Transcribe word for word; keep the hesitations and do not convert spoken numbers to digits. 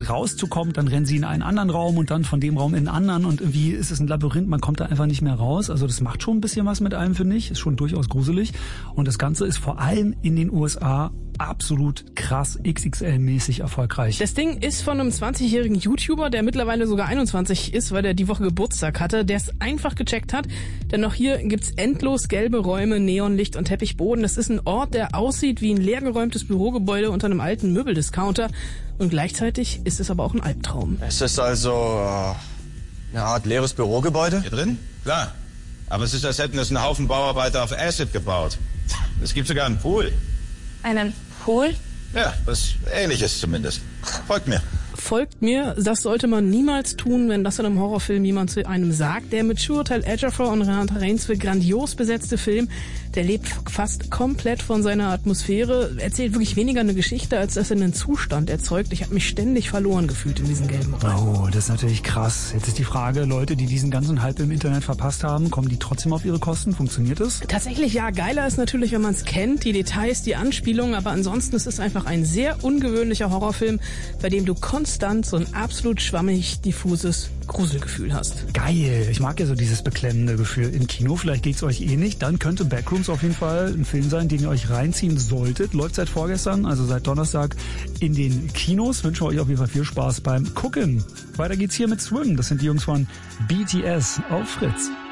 rauszukommen, dann rennen sie in einen anderen Raum und dann von dem Raum in einen anderen und irgendwie ist es ein Labyrinth, man kommt da einfach nicht mehr raus. Also das macht schon ein bisschen was mit einem, finde ich, ist schon durchaus gruselig und das Ganze ist vor allem in den U S A absolut krass X X L-mäßig erfolgreich. Das Ding ist von einem zwanzigjährigen YouTuber, der mittlerweile sogar einundzwanzig ist, weil der die Woche Geburtstag hatte, der es einfach gecheckt hat. Denn auch hier gibt's endlos gelbe Räume, Neonlicht und Teppichboden. Das ist ein Ort, der aussieht wie ein leergeräumtes Bürogebäude unter einem alten Möbeldiscounter. Und gleichzeitig ist es aber auch ein Albtraum. Es ist also äh, eine Art leeres Bürogebäude? Hier drin? Klar. Aber es ist, als hätten es einen Haufen Bauarbeiter auf Acid gebaut. Es gibt sogar einen Pool. Einen Pool? Ja, was Ähnliches zumindest. Folgt mir. Folgt mir, das sollte man niemals tun, wenn das in einem Horrorfilm jemand zu einem sagt. Der mit Chiwetel Ejiofor und Renata Reinsve grandios besetzte Film, der lebt fast komplett von seiner Atmosphäre, erzählt wirklich weniger eine Geschichte, als dass er einen Zustand erzeugt. Ich habe mich ständig verloren gefühlt in diesen gelben Räumen. Oh, das ist natürlich krass. Jetzt ist die Frage, Leute, die diesen ganzen Hype im Internet verpasst haben, kommen die trotzdem auf ihre Kosten? Funktioniert das? Tatsächlich ja, geiler ist natürlich, wenn man es kennt, die Details, die Anspielungen, aber ansonsten ist es einfach ein sehr ungewöhnlicher Horrorfilm, bei dem du konstant so ein absolut schwammig diffuses Gruselgefühl hast. Geil, ich mag ja so dieses beklemmende Gefühl. Im Kino, vielleicht geht's euch eh nicht, dann könnte Backrooms auf jeden Fall ein Film sein, den ihr euch reinziehen solltet. Läuft seit vorgestern, also seit Donnerstag in den Kinos. Wünschen wir euch auf jeden Fall viel Spaß beim Gucken. Weiter geht's hier mit Swim. Das sind die Jungs von B T S auf Fritz.